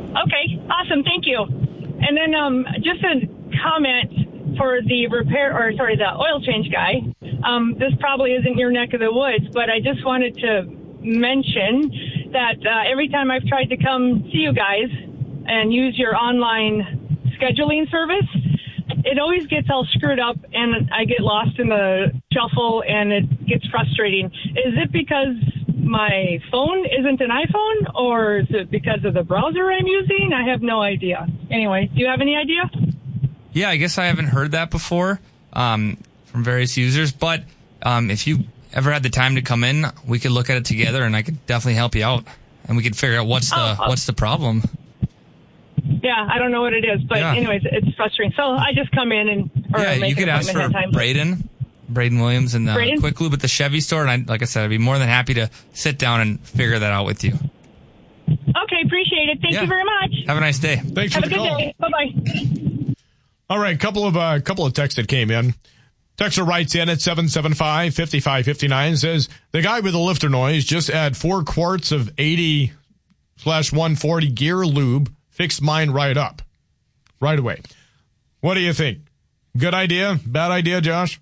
Okay, awesome. Thank you. And then just a comment for the the oil change guy. This probably isn't your neck of the woods, but I just wanted to mention that every time I've tried to come see you guys and use your online scheduling service, it always gets all screwed up and I get lost in the shuffle and it gets frustrating. Is it because my phone isn't an iPhone, or is it because of the browser I'm using? I have no idea. Anyway, do you have any idea? Yeah, I guess I haven't heard that before from various users, but if you ever had the time to come in, we could look at it together and I could definitely help you out and we could figure out what's the problem. Yeah, I don't know what it is, but anyways, it's frustrating. So I just come in you could ask for Braden Williams in the Quick Lube at the Chevy store, and like I said, I'd be more than happy to sit down and figure that out with you. Okay, appreciate it. Thank you very much. Have a nice day. Thanks for the call. Have a good day. Bye-bye. All right, couple of texts that came in. Texter writes in at 775-5559, says, the guy with the lifter noise just add 4 quarts of 80/140 gear lube, fixed mine right up. Right away. What do you think? Good idea? Bad idea, Josh?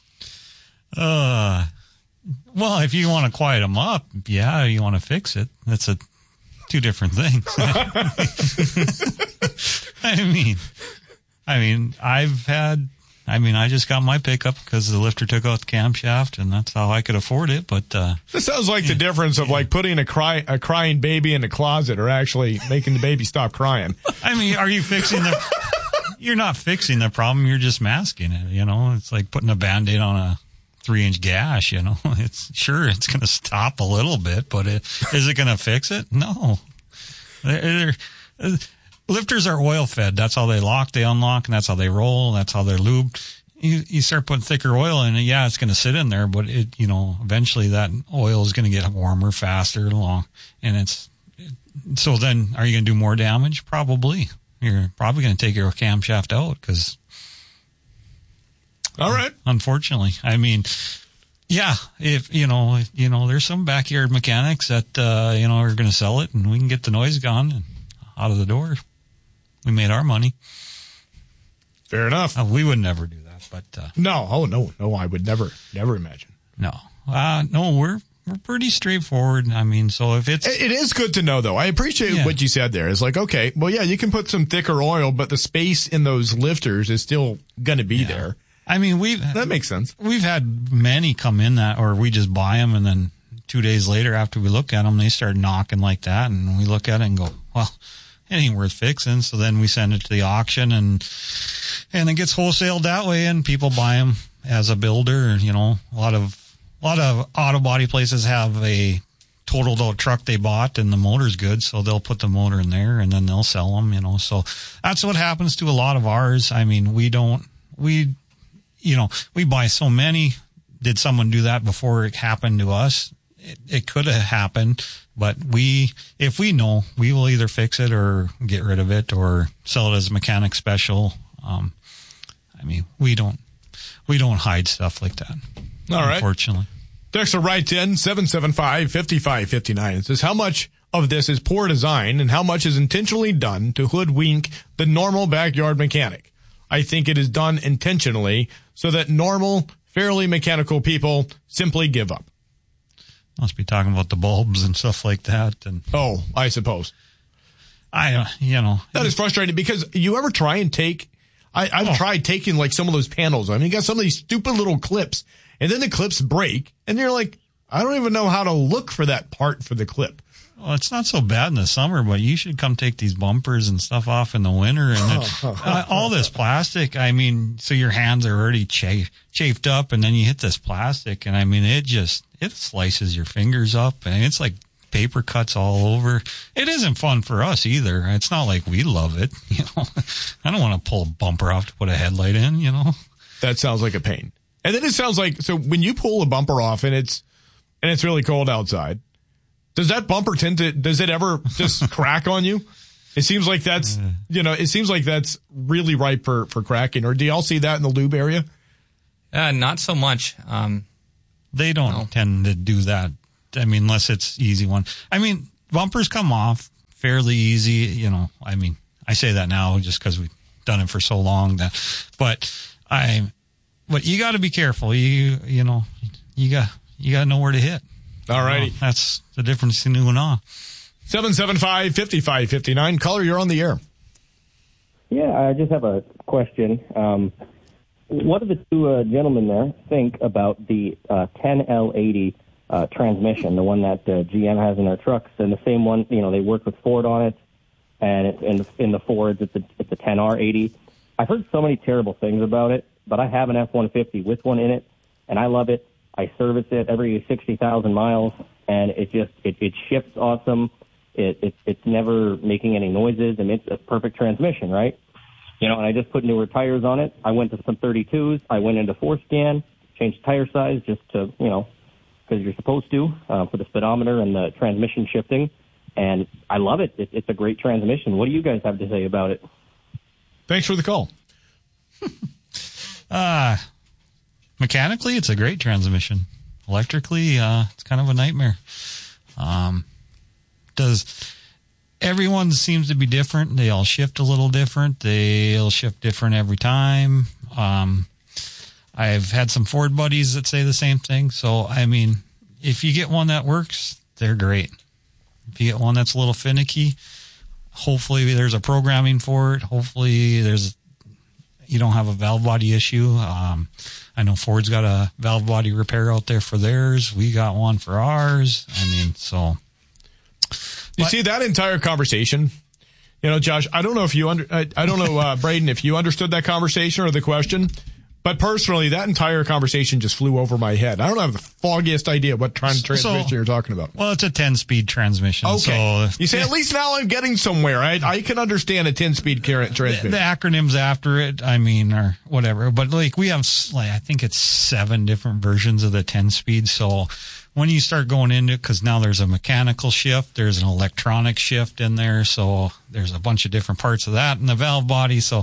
Well, if you want to quiet them up, yeah, you want to fix it. That's two different things. I just got my pickup because the lifter took out the camshaft, and that's how I could afford it. But this sounds like the difference of like putting a crying baby in a closet or actually making the baby stop crying. Are you fixing the? You're not fixing the problem. You're just masking it. It's like putting a Band-Aid on a 3-inch gash. It's going to stop a little bit, but is it going to fix it? No. Lifters are oil fed. That's how they lock, they unlock, and that's how they roll. That's how they're lubed. You start putting thicker oil in it. Yeah, it's going to sit in there, but eventually that oil is going to get warmer, faster, along. And so then are you going to do more damage? Probably. You're probably going to take your camshaft out because. All right. Unfortunately. If, there's some backyard mechanics that, are going to sell it and we can get the noise gone and out of the door. We made our money. Fair enough. We would never do that, but. No. Oh, no, I would never imagine. No. No, we're pretty straightforward. So if it's. It is good to know, though. I appreciate what you said there. It's like, okay, well, yeah, you can put some thicker oil, but the space in those lifters is still going to be there. That makes sense. We've had many come in or we just buy them and then 2 days later after we look at them, they start knocking like that. And we look at it and go, well, it ain't worth fixing. So then we send it to the auction and it gets wholesaled that way and people buy them as a builder. A lot of auto body places have a totaled out truck they bought and the motor's good. So they'll put the motor in there and then they'll sell them, so that's what happens to a lot of ours. We buy so many. Did someone do that before it happened to us? It could have happened, but if we know, we will either fix it or get rid of it or sell it as a mechanic special. We don't hide stuff like that. All right. Unfortunately. Texter writes in 775-5559. It says, how much of this is poor design and how much is intentionally done to hoodwink the normal backyard mechanic? I think it is done intentionally so that normal, fairly mechanical people simply give up. Must be talking about the bulbs and stuff like that. And oh, I suppose. That is frustrating because you ever try and take, I've tried taking like some of those panels. You got some of these stupid little clips and then the clips break and you're like, I don't even know how to look for that part for the clip. Well, it's not so bad in the summer, but you should come take these bumpers and stuff off in the winter. And all this plastic, so your hands are already chafed up, and then you hit this plastic, and it slices your fingers up, and it's like paper cuts all over. It isn't fun for us either. It's not like we love it. I don't want to pull a bumper off to put a headlight in, That sounds like a pain. And then it sounds like, so when you pull a bumper off and it's really cold outside, does that bumper does it ever just crack on you? It seems like that's, really ripe for cracking. Or do y'all see that in the lube area? Not so much. They don't tend to do that. Unless it's easy one. Bumpers come off fairly easy. I mean, I say that now just because we've done it for so long but you got to be careful. You got to know where to hit. All righty. That's the difference in new and on. 775-5559. Caller, you're on the air. Yeah, I just have a question. What do the two gentlemen there think about the 10L80 transmission, the one that GM has in their trucks, and the same one, they worked with Ford on it, and in the Fords, it's a 10R80. I've heard so many terrible things about it, but I have an F-150 with one in it, and I love it. I service it every 60,000 miles, and it shifts awesome. It's never making any noises, and it's a perfect transmission, right? And I just put newer tires on it. I went to some 32s. I went into Forescan, changed tire size just to, because you're supposed to, for the speedometer and the transmission shifting. And I love it. It's a great transmission. What do you guys have to say about it? Thanks for the call. Mechanically, it's a great transmission. Electrically, it's kind of a nightmare. Everyone seems to be different. They all shift a little different. They'll shift different every time. I've had some Ford buddies that say the same thing. So, I mean, if you get one that works, they're great. If you get one that's a little finicky, hopefully there's a programming for it. Hopefully you don't have a valve body issue. I know Ford's got a valve body repair out there for theirs. We got one for ours. I mean, so. You see that entire conversation, Josh, I don't know if I don't know, Braden, if you understood that conversation or the question, but personally, that entire conversation just flew over my head. I don't have the foggiest idea what transmission you're talking about. Well, it's a 10-speed transmission. Okay. So, you say, at least now I'm getting somewhere. I can understand a 10-speed transmission. The acronyms after it, I mean, or whatever. But we have, I think it's 7 different versions of the 10-speed. So when you start going into it, because now there's a mechanical shift, there's an electronic shift in there. So there's a bunch of different parts of that in the valve body. So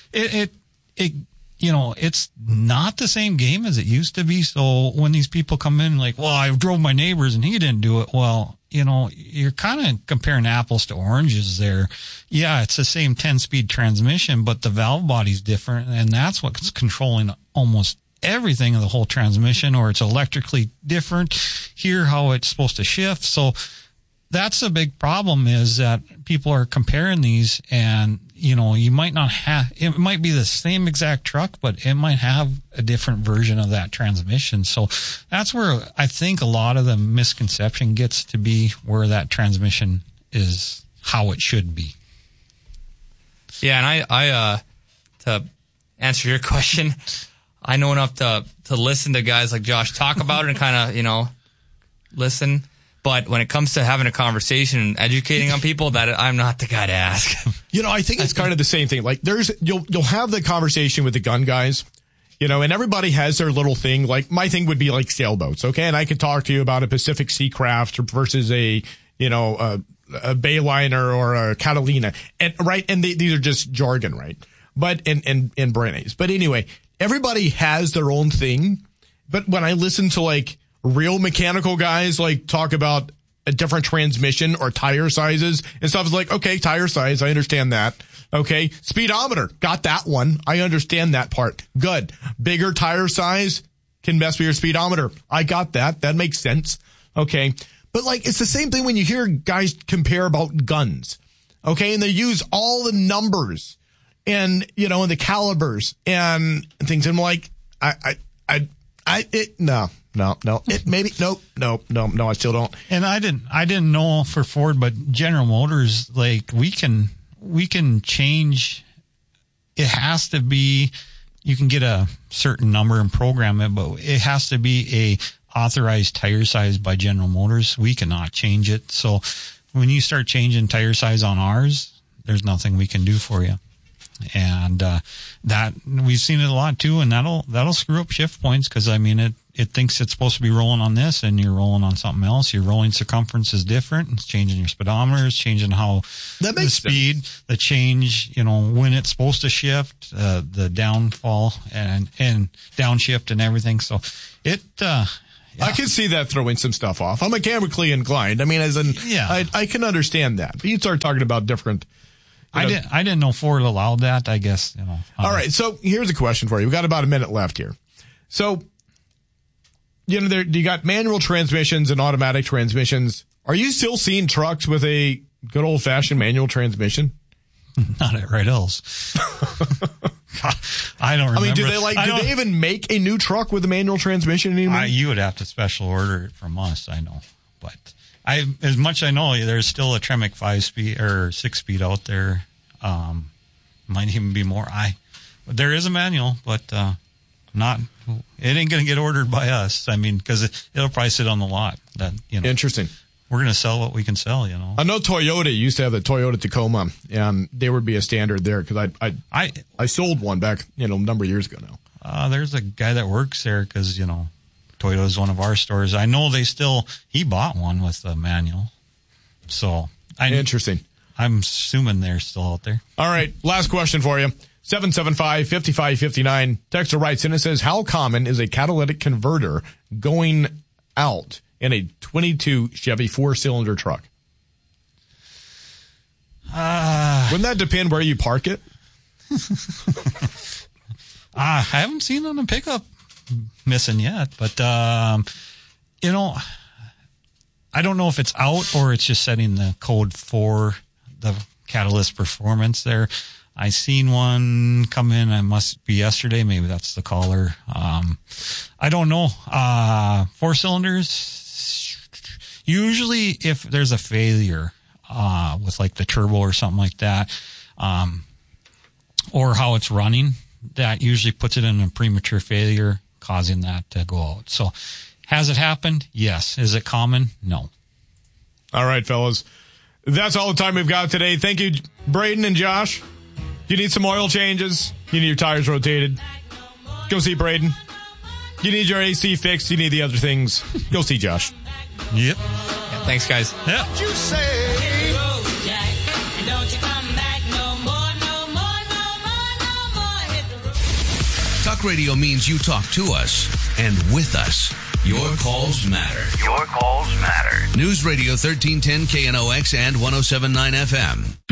it's not the same game as it used to be. So when these people come in well, I drove my neighbor's and he didn't do it. Well, you're kind of comparing apples to oranges there. Yeah, it's the same 10-speed transmission, but the valve body's different. And that's what's controlling almost everything of the whole transmission, or it's electrically different here, how it's supposed to shift. So that's a big problem, is that people are comparing these, and you might not have, it might be the same exact truck, but it might have a different version of that transmission. So that's where I think a lot of the misconception gets to be, where that transmission is how it should be. Yeah, and I to answer your question, I know enough to listen to guys like Josh talk about it and kind of, listen. But when it comes to having a conversation and educating on people, that I'm not the guy to ask. I think it's kind of the same thing. Like you'll have the conversation with the gun guys, and everybody has their little thing. Like my thing would be like sailboats. Okay. And I could talk to you about a Pacific Sea Craft versus a Bayliner or a Catalina. And right. And these are just jargon, right? But, and Brennies. But anyway, everybody has their own thing. But when I listen to real mechanical guys talk about a different transmission or tire sizes and stuff, is okay, tire size, I understand that. Okay, speedometer, got that one. I understand that part. Good. Bigger tire size can mess with your speedometer. I got that. That makes sense. Okay. But it's the same thing when you hear guys compare about guns. Okay. And they use all the numbers and, and the calibers and things. And No. It maybe no. I still don't. And I didn't know for Ford, but General Motors, we can change. It has to be, you can get a certain number and program it, but it has to be a authorized tire size by General Motors. We cannot change it. So when you start changing tire size on ours, there's nothing we can do for you. And that we've seen it a lot too, and that'll screw up shift points, because it thinks it's supposed to be rolling on this and you're rolling on something else. Your rolling circumference is different. It's changing your speedometer. It's changing how the speed, the change, when it's supposed to shift, the downfall and downshift and everything. So I can see that throwing some stuff off. I'm mechanically inclined. I mean, I can understand that. But you start talking about different. I didn't know Ford allowed that. I guess, All right. So here's a question for you. We've got about a minute left here. So, you got manual transmissions and automatic transmissions. Are you still seeing trucks with a good old fashioned manual transmission? Not at Red Hills. I don't remember. I mean, do they even make a new truck with a manual transmission anymore? You would have to special order it from us, I know. But as much as I know, there's still a Tremec 5-speed or 6-speed out there. Might even be more. There is a manual, but it ain't going to get ordered by us. I mean, because it'll probably sit on the lot. Interesting. We're going to sell what we can sell, I know Toyota used to have the Toyota Tacoma, and there would be a standard there because I sold one back, a number of years ago now. There's a guy that works there because, Toyota is one of our stores. I know he bought one with a manual. So interesting. I'm assuming they're still out there. All right. Last question for you. 775-5559. Texter writes in and says, how common is a catalytic converter going out in a 22 Chevy 4-cylinder truck? Wouldn't that depend where you park it? I haven't seen on a pickup missing yet, but I don't know if it's out or it's just setting the code for the catalyst performance there. I seen one come in. It must be yesterday. Maybe that's the caller. I don't know. 4 cylinders. Usually if there's a failure, with like the turbo or something like that, or how it's running, that usually puts it in a premature failure, causing that to go out. So has it happened? Yes. Is it common? No. All right, fellas. That's all the time we've got today. Thank you, Braden and Josh. You need some oil changes. You need your tires rotated. Go see Braden. You need your AC fixed. You need the other things. Go see Josh. Yep. Yeah, thanks, guys. Yeah. You say, Jack, and don't you come back no more, no more, no more, no more. Hit the road. Talk radio means you talk to us and with us. Your calls matter. Your calls matter. News Radio 1310 KNOX and 107.9 FM.